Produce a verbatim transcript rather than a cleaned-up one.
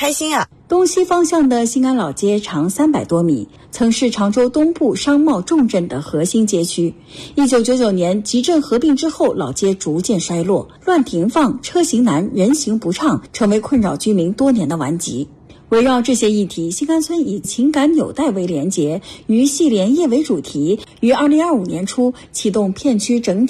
开心啊！ 东西方向的新安老街长三百多米，曾是常州东部商贸重镇的核心街区。一九九九年集镇合并之后，老街逐渐衰落，乱停放、车行难、人行不畅，成为困扰居民多年的顽疾。围绕这些议题，新安村以情感纽带为连结，于系连夜为主题，于二零二五年初启动片区整体